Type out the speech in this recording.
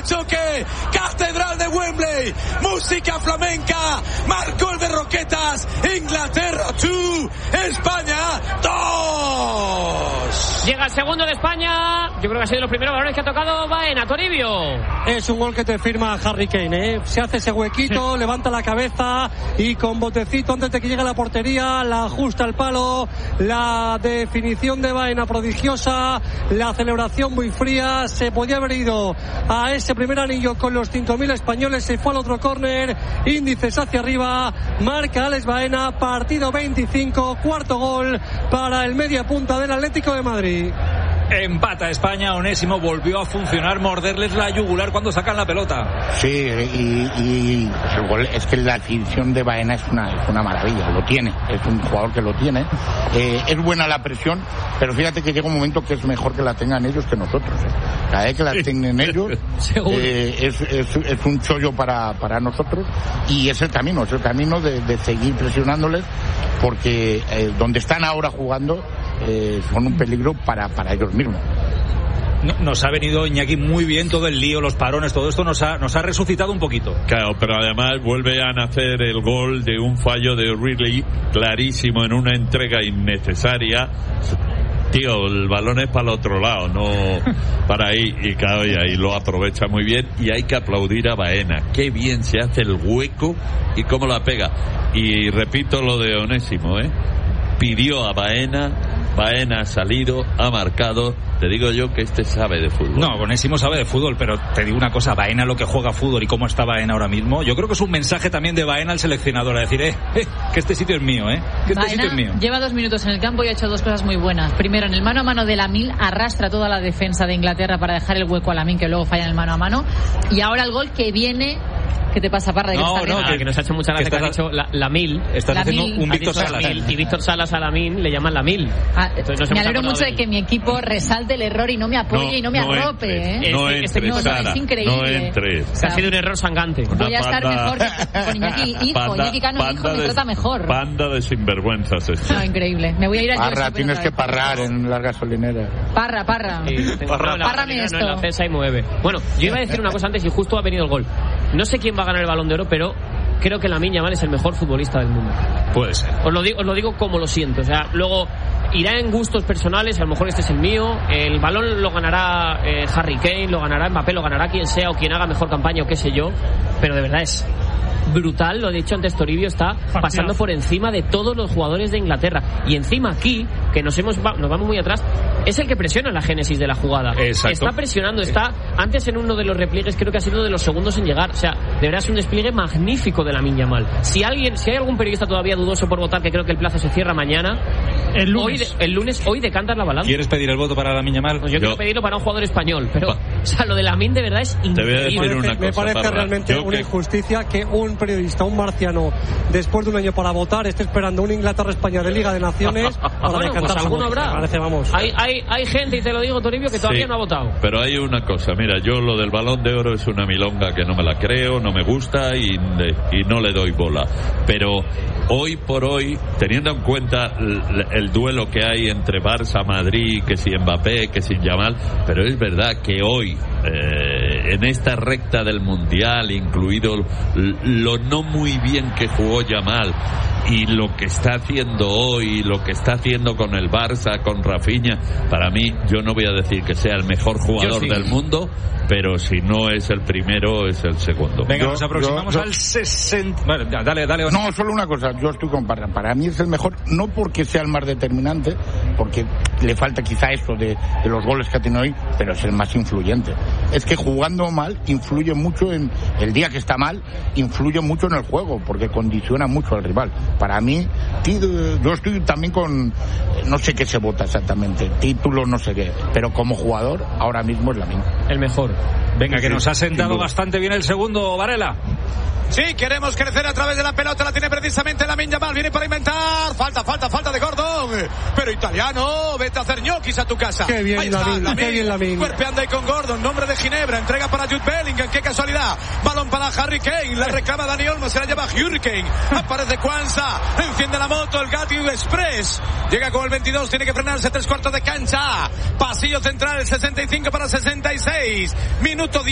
choque, Catedral de Wembley, música flamenca, marcó el de Roquetas, Inglaterra 2, España 2. Llega el segundo de España, yo creo que ha sido los primeros balones que ha tocado Baena. Toribio. Es un gol que te firma Harry Kane, se hace ese huequito, levanta la cabeza y con botecito antes de que llegue a la portería, la ajusta al palo, la definición de Baena prodigiosa, la celebración muy fría. Se podía haber ido a ese primer anillo con los 5.000 españoles, se fue al otro córner, índices hacia arriba, marca Alex Baena, partido 25, cuarto gol para el media punta del Atlético de Madrid. Empata España, Onésimo volvió a funcionar, morderles la yugular cuando sacan la pelota. Sí, y el gol, es que la definición de Baena es una maravilla, lo tiene, es un jugador que lo tiene. Es buena la presión, pero fíjate que llega un momento que es mejor que la tengan ellos que nosotros. Cada vez que la tengan ellos es un chollo para nosotros, y es el camino de seguir presionándoles, porque donde están ahora jugando son un peligro para ellos mismos. Nos ha venido, Iñaki, muy bien todo el lío, los parones, todo esto nos ha resucitado un poquito. Claro, pero además vuelve a nacer el gol de un fallo de Ridley clarísimo en una entrega innecesaria. Tío, el balón es para el otro lado, no para ahí, y claro, y ahí lo aprovecha muy bien, y hay que aplaudir a Baena. Qué bien se hace el hueco y cómo la pega. Y repito lo de Onésimo, pidió a Baena ha salido, ha marcado. Te digo yo que este sabe de fútbol. No, Onésimo sabe de fútbol, pero te digo una cosa, Baena lo que juega fútbol y cómo está Baena ahora mismo, yo creo que es un mensaje también de Baena al seleccionador, a decir, que este sitio es mío, que este sitio es mío. Lleva 2 minutos en el campo y ha hecho 2 cosas muy buenas. Primero, en el mano a mano de Lamil, arrastra toda la defensa de Inglaterra para dejar el hueco a Lamil, que luego falla en el mano a mano. Y ahora el gol que viene... ¿Qué te pasa, Parra? Que nos ha hecho mucha gracia que has dicho Lamil. Estás haciendo un Víctor Salas. Y Víctor Salas a Lamil le llaman Lamil. Me alegro mucho de que mi equipo resalte el error y no me apoye y no me arrope. Es increíble. No entres. O sea, ha sido un error sangrante. Voy a estar mejor con Iñaki Cano, hijo, me trata mejor. Banda de sinvergüenzas. No, increíble. Me voy a ir a Parra, tienes que parrar en la gasolinera. Parra. Párrame esto. En la cesa y mueve. Bueno, yo iba a decir una cosa antes y justo ha venido el gol. No sé quién va a ganar el Balón de Oro, pero creo que Lamine Yamal es el mejor futbolista del mundo. Puede ser. Os lo digo como lo siento. O sea, luego irá en gustos personales, a lo mejor este es el mío. El balón lo ganará Harry Kane, lo ganará Mbappé, lo ganará quien sea o quien haga mejor campaña o qué sé yo. Pero de verdad es brutal, lo he dicho antes, Toribio está pasando por encima de todos los jugadores de Inglaterra. Y encima aquí, que nos vamos muy atrás, es el que presiona la génesis de la jugada. Exacto. Está presionando, está antes en uno de los repliegues, creo que ha sido de los segundos en llegar. O sea, de verdad es un despliegue magnífico de Lamine Yamal. Si hay algún periodista todavía dudoso por votar, que creo que el plazo se cierra mañana, el lunes hoy decantas la balanza. ¿Quieres pedir el voto para Lamine Yamal? Pues yo quiero pedirlo para un jugador español, pero o sea, lo de Lamine de verdad es increíble. Me parece realmente una injusticia que un periodista, un marciano, después de un año para votar, esté esperando un Inglaterra-España de Liga de Naciones para decantar su voto. Parece, hay gente, y te lo digo, Toribio, que todavía no ha votado. Pero hay una cosa, mira, yo lo del Balón de Oro es una milonga que no me la creo, no me gusta y no le doy bola. Pero hoy por hoy, teniendo en cuenta el duelo que hay entre Barça-Madrid, que si Mbappé, que si Yamal, pero es verdad que hoy, en esta recta del Mundial, incluido lo no muy bien que jugó Yamal y lo que está haciendo hoy, lo que está haciendo con el Barça, con Rafinha, para mí, yo no voy a decir que sea el mejor jugador del mundo, pero si no es el primero, es el segundo. Venga, nos aproximamos al 60. Vale, dale. No, solo una cosa, yo estoy con Parra. Para mí es el mejor, no porque sea el más determinante, porque le falta quizá esto de los goles que ha tenido hoy, pero es el más influyente. Es que jugando mal influye mucho en el día que está mal, influye mucho en el juego, porque condiciona mucho al rival. Para mí, yo estoy también con, no sé qué se vota exactamente, título, no sé qué, pero como jugador, ahora mismo es Lamine. El mejor. Venga, que nos ha sentado bastante bien el segundo, Varela. Sí, queremos crecer a través de la pelota, la tiene precisamente Lamine Yamal, viene para inventar, falta de Gordon, pero italiano, vete a hacer ñoquis a tu casa. Qué bien Lamine. Cuerpeando ahí con Gordon, nombre de Ginebra, entrega para Jude Bellingham, qué casualidad, balón para Harry Kane, la reclama Dani Olmo, se la lleva Hurricane, aparece Kwanza, enciende la moto, el Gatti Express, llega con el 22, tiene que frenarse 3/4 de cancha, pasillo central, el 65 para 66, minuto 10.